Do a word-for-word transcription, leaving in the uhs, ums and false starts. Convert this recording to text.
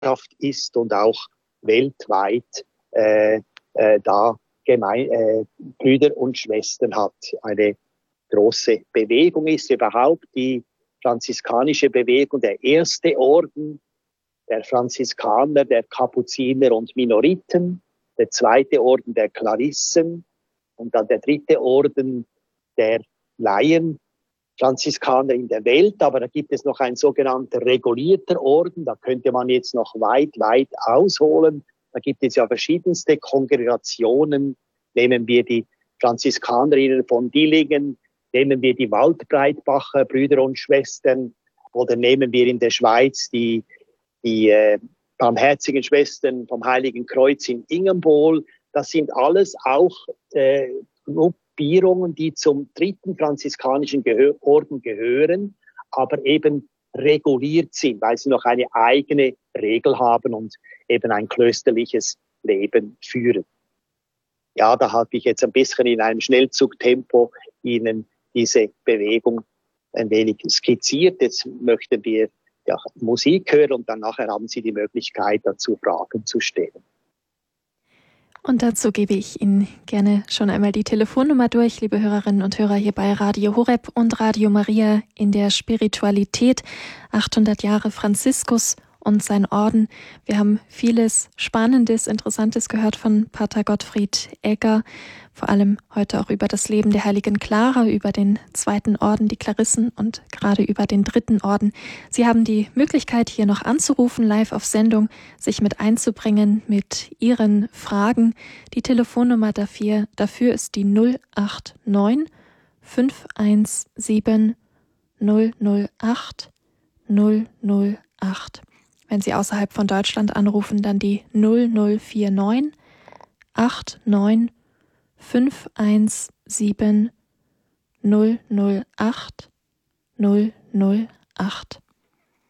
ist und auch weltweit äh, äh, da gemein, äh, Brüder und Schwestern hat. Eine große Bewegung ist überhaupt die franziskanische Bewegung, der erste Orden der Franziskaner, der Kapuziner und Minoriten, der zweite Orden der Klarissen und dann der dritte Orden der Laien. Franziskaner in der Welt, aber da gibt es noch ein sogenannter regulierter Orden, da könnte man jetzt noch weit, weit ausholen. Da gibt es ja verschiedenste Kongregationen. Nehmen wir die Franziskanerinnen von Dillingen, nehmen wir die Waldbreitbacher Brüder und Schwestern oder nehmen wir in der Schweiz die, die äh, Barmherzigen Schwestern vom Heiligen Kreuz in Ingenbohl. Das sind alles auch äh, Gruppierungen, die zum dritten franziskanischen Gehör- Orden gehören, aber eben reguliert sind, weil sie noch eine eigene Regel haben und eben ein klösterliches Leben führen. Ja, da habe ich jetzt ein bisschen in einem Schnellzugtempo Ihnen diese Bewegung ein wenig skizziert. Jetzt möchten wir ja, Musik hören und dann nachher haben Sie die Möglichkeit, dazu Fragen zu stellen. Und dazu gebe ich Ihnen gerne schon einmal die Telefonnummer durch, liebe Hörerinnen und Hörer, hier bei Radio Horeb und Radio Maria in der Spiritualität. achthundert Jahre Franziskus und sein Orden. Wir haben vieles Spannendes, Interessantes gehört von Pater Gottfried Egger, vor allem heute auch über das Leben der heiligen Clara, über den zweiten Orden, die Klarissen und gerade über den dritten Orden. Sie haben die Möglichkeit, hier noch anzurufen, live auf Sendung, sich mit einzubringen mit Ihren Fragen. Die Telefonnummer dafür, dafür ist die null acht neun fünf eins sieben null null acht null null acht. Wenn Sie außerhalb von Deutschland anrufen, dann die null null vier neun acht neun fünf eins sieben null null acht null null acht.